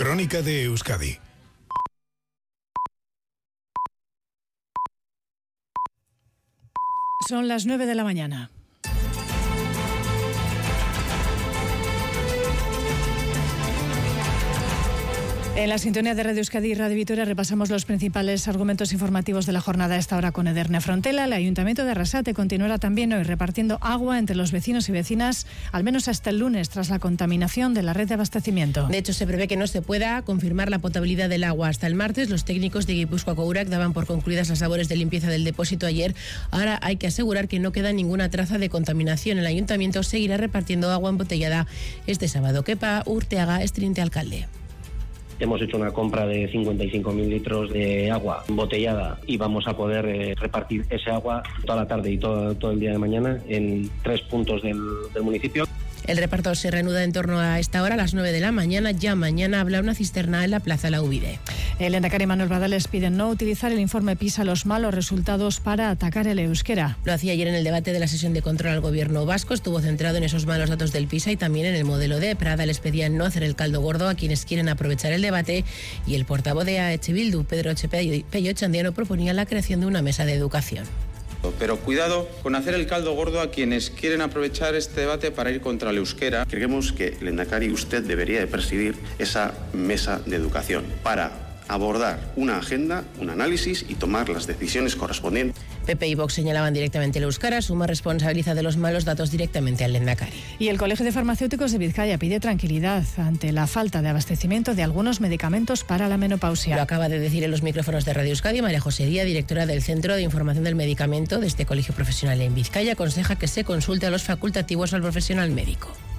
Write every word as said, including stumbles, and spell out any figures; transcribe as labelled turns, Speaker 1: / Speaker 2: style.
Speaker 1: Crónica de Euskadi.
Speaker 2: Son las nueve de la mañana. En la sintonía de Radio Euskadi y Radio Vitoria repasamos los principales argumentos informativos de la jornada a esta hora con Edurne Frontela. El Ayuntamiento de Arrasate continuará también hoy repartiendo agua entre los vecinos y vecinas, al menos hasta el lunes, tras la contaminación de la red de abastecimiento.
Speaker 3: De hecho, se prevé que no se pueda confirmar la potabilidad del agua hasta el martes. Los técnicos de Guipúzcoa Urac daban por concluidas las labores de limpieza del depósito ayer. Ahora hay que asegurar que no queda ninguna traza de contaminación. El Ayuntamiento seguirá repartiendo agua embotellada este sábado. Kepa Urteaga, estrinte alcalde.
Speaker 4: Hemos hecho una compra de cincuenta y cinco mil litros de agua embotellada y vamos a poder eh, repartir ese agua toda la tarde y todo, todo el día de mañana en tres puntos del, del municipio.
Speaker 3: El reparto se reanuda en torno a esta hora, a las nueve de la mañana. Ya mañana habrá una cisterna en la Plaza La Ubide.
Speaker 2: El lehendakari Manuel Badales pide no utilizar el informe PISA los malos resultados para atacar el euskera.
Speaker 3: Lo hacía ayer en el debate de la sesión de control al gobierno vasco. Estuvo centrado en esos malos datos del PISA y también en el modelo D. Prada les pedía no hacer el caldo gordo a quienes quieren aprovechar el debate, y el portavoz de A H Bildu, Pedro Pello Chandiano, proponía la creación de una mesa de educación.
Speaker 5: Pero cuidado con hacer el caldo gordo a quienes quieren aprovechar este debate para ir contra el euskera.
Speaker 6: Creemos que, lehendakari, usted debería de presidir esa mesa de educación para abordar una agenda, un análisis y tomar las decisiones correspondientes.
Speaker 3: P P y Vox señalaban directamente el euskera. Suma responsabiliza de los malos datos directamente al lehendakari.
Speaker 2: Y el Colegio de Farmacéuticos de Vizcaya pide tranquilidad ante la falta de abastecimiento de algunos medicamentos para la menopausia.
Speaker 3: Lo acaba de decir en los micrófonos de Radio Euskadi María José Díaz, directora del Centro de Información del Medicamento de este colegio profesional en Vizcaya. Aconseja que se consulte a los facultativos al profesional médico.